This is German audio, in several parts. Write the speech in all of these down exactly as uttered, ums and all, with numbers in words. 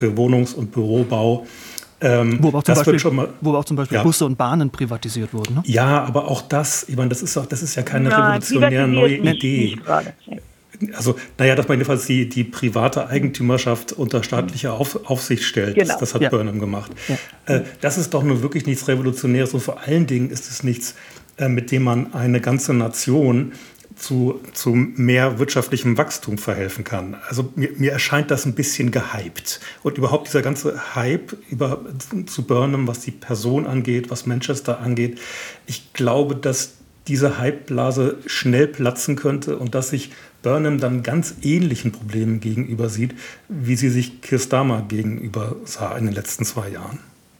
für Wohnungs- und Bürobau. Ähm, wo, auch zum Beispiel, schon mal, wo auch zum Beispiel ja. Busse und Bahnen privatisiert wurden. Ne? Ja, aber auch das, ich meine, das ist, auch, das ist ja keine ja, revolutionäre neue nicht, Idee. Nicht also, naja, dass man jedenfalls die, die private Eigentümerschaft unter staatliche Auf, Aufsicht stellt, genau. das, das hat ja. Burnham gemacht. Ja. Äh, das ist doch nun wirklich nichts Revolutionäres und vor allen Dingen ist es nichts, äh, mit dem man eine ganze Nation Zu, zu mehr wirtschaftlichem Wachstum verhelfen kann. Also mir, mir erscheint das ein bisschen gehypt. Und überhaupt dieser ganze Hype über, zu Burnham, was die Person angeht, was Manchester angeht, ich glaube, dass diese Hypeblase schnell platzen könnte und dass sich Burnham dann ganz ähnlichen Problemen gegenüber sieht, wie sie sich Keir Starmer gegenüber sah in den letzten zwei Jahren.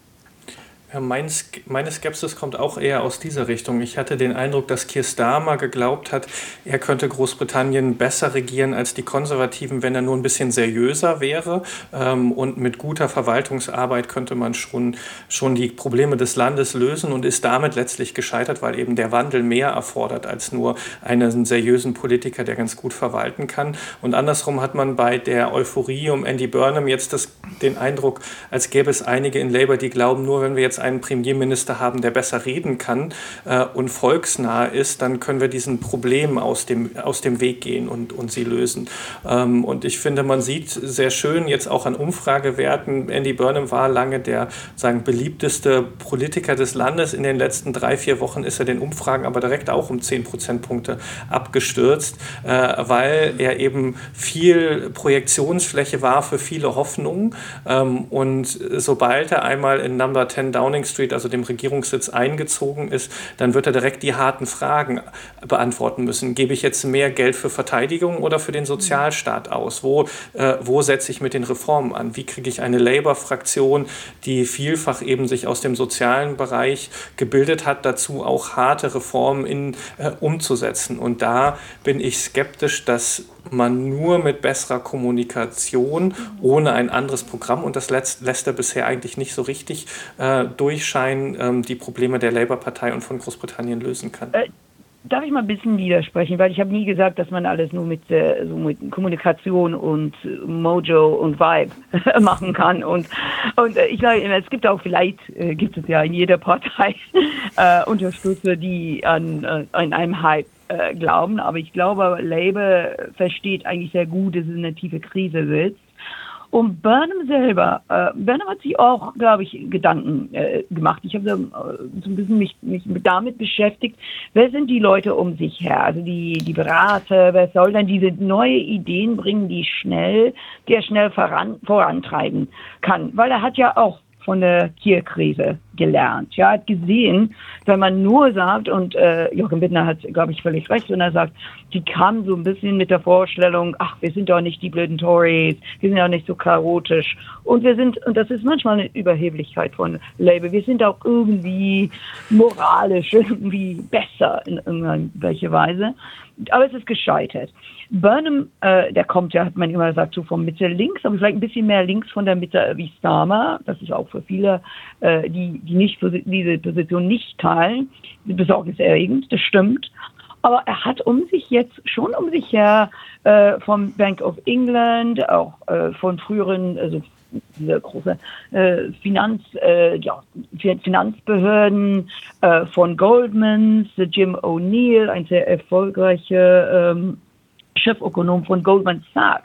Ja, mein, meine Skepsis kommt auch eher aus dieser Richtung. Ich hatte den Eindruck, dass Keir Starmer geglaubt hat, er könnte Großbritannien besser regieren als die Konservativen, wenn er nur ein bisschen seriöser wäre. Ähm, und mit guter Verwaltungsarbeit könnte man schon, schon die Probleme des Landes lösen und ist damit letztlich gescheitert, weil eben der Wandel mehr erfordert als nur einen seriösen Politiker, der ganz gut verwalten kann. Und andersrum hat man bei der Euphorie um Andy Burnham jetzt das, den Eindruck, als gäbe es einige in Labour, die glauben, nur wenn wir jetzt einen Premierminister haben, der besser reden kann äh, und volksnah ist, dann können wir diesen Problemen aus dem, aus dem Weg gehen und, und sie lösen. Ähm, und ich finde, man sieht sehr schön jetzt auch an Umfragewerten, Andy Burnham war lange der sagen, beliebteste Politiker des Landes. In den letzten drei, vier Wochen ist er den Umfragen aber direkt auch um zehn Prozentpunkte abgestürzt, äh, weil er eben viel Projektionsfläche war für viele Hoffnungen. Ähm, und sobald er einmal in Number zehn Downing Street, also dem Regierungssitz, eingezogen ist, dann wird er direkt die harten Fragen beantworten müssen. Gebe ich jetzt mehr Geld für Verteidigung oder für den Sozialstaat aus? Wo, äh, wo setze ich mit den Reformen an? Wie kriege ich eine Labour-Fraktion, die vielfach eben sich aus dem sozialen Bereich gebildet hat, dazu auch harte Reformen in, äh, umzusetzen? Und da bin ich skeptisch, dass man nur mit besserer Kommunikation, ohne ein anderes Programm, und das lässt, lässt er bisher eigentlich nicht so richtig äh, durchscheinen, ähm, die Probleme der Labour-Partei und von Großbritannien lösen kann. Äh, darf ich mal ein bisschen widersprechen, weil ich habe nie gesagt, dass man alles nur mit, äh, so mit Kommunikation und Mojo und Vibe machen kann. Und, und äh, ich glaube, es gibt auch, vielleicht äh, gibt es ja in jeder Partei äh, Unterstützer, die an, äh, an einem Hype glauben, aber ich glaube, Labour versteht eigentlich sehr gut, dass es eine tiefe Krise sitzt. Und Burnham selber, äh, Burnham hat sich auch, glaube ich, Gedanken äh, gemacht. Ich habe so, äh, so ein bisschen mich, mich damit beschäftigt, wer sind die Leute um sich her? Also die, die Berater, wer soll dann diese neue Ideen bringen, die schnell, die er schnell voran, vorantreiben kann? Weil er hat ja auch von der Keir-Krise gelernt. Ja, hat gesehen, wenn man nur sagt, und äh, Joachim Bittner hat, glaube ich, völlig recht, und er sagt, die kam so ein bisschen mit der Vorstellung, ach, wir sind doch nicht die blöden Tories, wir sind auch nicht so chaotisch. Und wir sind, und das ist manchmal eine Überheblichkeit von Labour, wir sind auch irgendwie moralisch, irgendwie besser in irgendeiner Weise. Aber es ist gescheitert. Burnham, äh, der kommt ja, hat man immer gesagt, so vom Mitte links, aber vielleicht ein bisschen mehr links von der Mitte wie Starmer. Das ist auch für viele, äh, die, die nicht diese Position nicht teilen, besorgniserregend, das stimmt. Aber er hat um sich jetzt schon um sich her äh, vom Bank of England, auch äh, von früheren, also diese große äh, Finanz, äh, ja, Finanzbehörden äh, von Goldman, Jim O'Neill, ein sehr erfolgreicher ähm, Chefökonom von Goldman Sachs,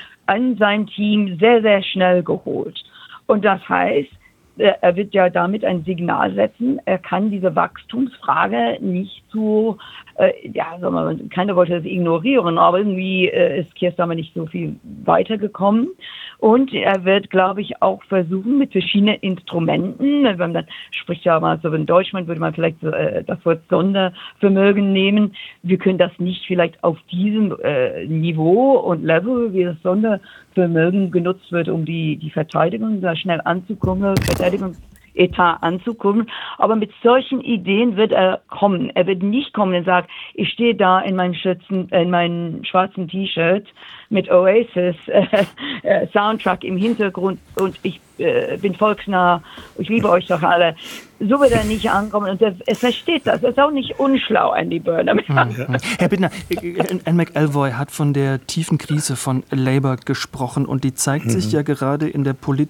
an sein Team sehr, sehr schnell geholt. Und das heißt, er wird ja damit ein Signal setzen, er kann diese Wachstumsfrage nicht so, äh, ja, sagen wir mal, keiner wollte das ignorieren, aber irgendwie äh, ist Keir Starmer nicht so viel weitergekommen. Und er wird, glaube ich, auch versuchen, mit verschiedenen Instrumenten, wenn man dann spricht ja mal so in Deutschland, würde man vielleicht äh, das Wort Sondervermögen nehmen. Wir können das nicht vielleicht auf diesem äh, Niveau und Level, wie das Sondervermögen genutzt wird, um die, die Verteidigung da schnell anzukommen, Verteidigungsetat anzukommen. Aber mit solchen Ideen wird er kommen. Er wird nicht kommen und sagen, ich stehe da in meinem Schützen, in meinem schwarzen T-Shirt mit Oasis äh, äh, Soundtrack im Hintergrund und ich äh, bin volksnah, ich liebe euch doch alle. So wird er nicht ankommen und er, er versteht das. Er ist auch nicht unschlau, Andy Burnham. Ja. Herr Bittner, Anne McElvoy hat von der tiefen Krise von Labour gesprochen und die zeigt mhm. sich ja gerade in der Politik